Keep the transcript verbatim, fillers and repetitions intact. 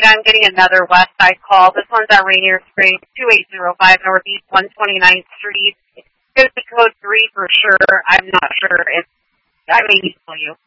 I'm getting another west side call. This one's at Rainier Springs, two eight zero five Northeast one twenty-ninth Street. It's going to be code three for sure. I'm not sure if I may need to tell you.